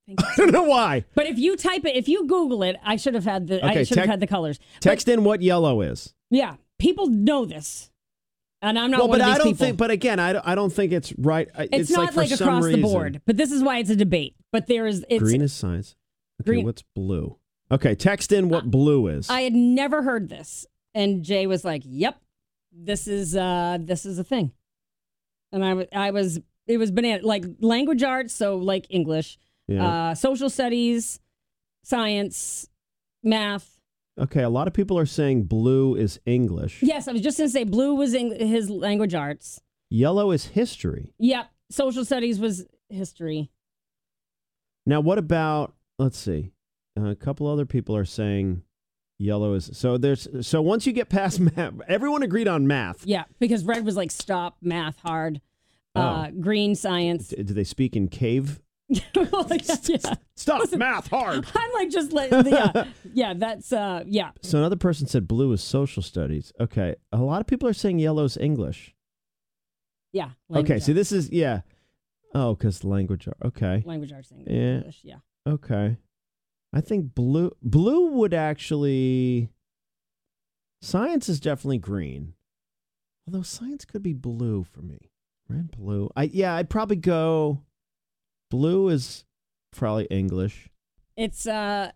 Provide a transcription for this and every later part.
Thank you. I don't know why. But if you type it, if you Google it, I should have had the. Okay, I should have had the colors. Text in what yellow is. Yeah, people know this, and I'm not one but of these I don't people. think. But again, I don't think it's right. It's not like for some across reason. the board. But this is why it's a debate. But there is. It's, Green is science. Okay, green. what's blue? Okay, text in what blue is. I had never heard this, and Jay was like, "Yep, this is a thing," and I was it was banana, like language arts, so like English, social studies, science, math. Okay, a lot of people are saying blue is English. Yes, I was just gonna say blue was his language arts. Yellow is history. Yep, social studies was history. Now, what about? Let's see. A couple other people are saying yellow is so once you get past math, everyone agreed on math. Yeah, because red was like stop math hard. Green science. Do they speak in cave? Yeah. Stop Listen, math hard. I'm like just yeah. That's yeah. So another person said blue is social studies. Okay, a lot of people are saying yellow is English. Yeah. Okay, so this is Oh, because language art. Okay. Language arts English. Yeah. Okay. I think blue would actually. Science is definitely green, although science could be blue for me. Red, blue. I'd probably go. Blue is probably English. It's I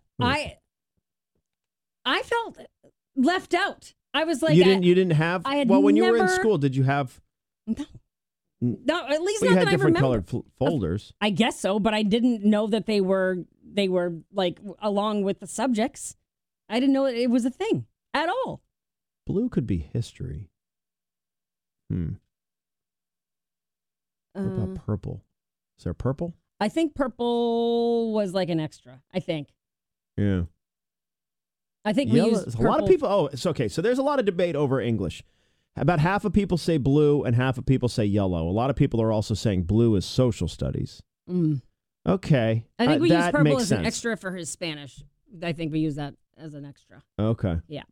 felt left out. I was like, you didn't have. I had when you were in never- school, did you have? No, at least Well, not you had that I different remember. colored folders. I guess so, but I didn't know that they were like along with the subjects. I didn't know it was a thing at all. Blue could be history. What about purple? Is there purple? I think purple was like an extra. I think Yeah. we Yellow, used a lot of purple. people. Oh, it's okay. So there's a lot of debate over English. About half of people say blue and half of people say yellow. A lot of people are also saying blue is social studies. Okay. I think we used that purple makes as sense. an extra for his Spanish. I think we use that as an extra. Okay. Yeah.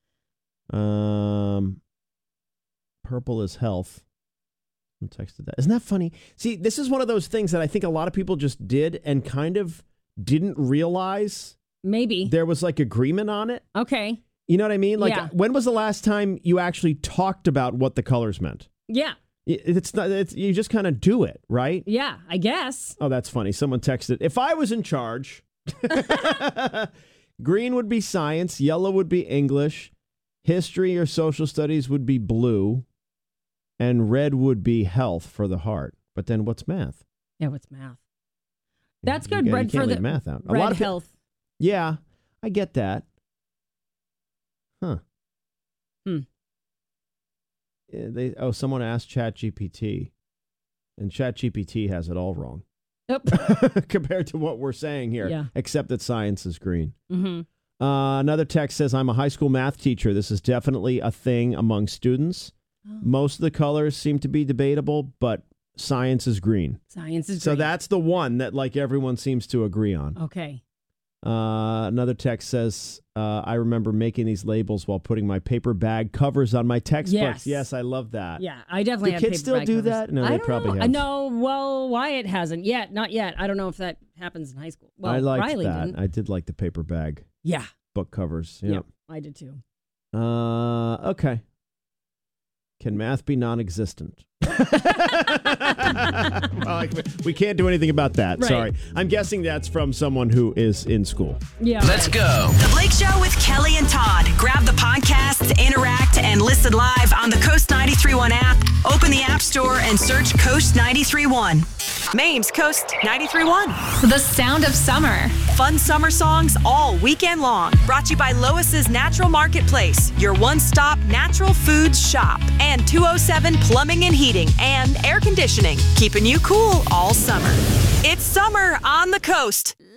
Purple is health. I texted that. Isn't that funny? See, this is one of those things that I think a lot of people just did and kind of didn't realize Maybe. there was like agreement on it. Okay. You know what I mean? Like, Yeah. when was the last time you actually talked about what the colors meant? Yeah. It's not. You just kind of do it, right? Yeah, I guess. Oh, that's funny. Someone texted, if I was in charge, green would be science, yellow would be English, history or social studies would be blue, and red would be health for the heart. But then what's math? Yeah, what's math? That's good. You Red can't for leave the math out. red A lot of health. Yeah, I get that. Huh. Someone asked ChatGPT, and ChatGPT has it all wrong. Yep. Compared to what we're saying here, Yeah. except that science is green. Mm-hmm. Another text says, I'm a high school math teacher. This is definitely a thing among students. Oh. Most of the colors seem to be debatable, but science is green. Science is So green. that's the one that like everyone seems to agree on. Okay. Another text says, I remember making these labels while putting my paper bag covers on my textbooks. Yes, I love that. Yeah, I definitely Do had kids paper still bag do covers. that? No, I they don't probably know. have. No, well, Wyatt hasn't yet. Not yet. I don't know if that happens in high school. Well, I liked Riley that. didn't. I did like the paper bag Yeah. book covers. Yep. I did too. Okay. Can math be non-existent? Well, we can't do anything about that. Right. Sorry. I'm guessing that's from someone who is in school. Yeah. Let's go. The Blake Show with Kelly and Todd. Grab the podcast, interact, and listen live on the Coast 93.1 app. Open the App Store and search Coast 93.1. Maine's Coast 93.1. The sound of summer. Fun summer songs all weekend long. Brought to you by Lois's Natural Marketplace, your one-stop natural foods shop. And 207 Plumbing and Heating and Air Conditioning, keeping you cool all summer. It's summer on the coast.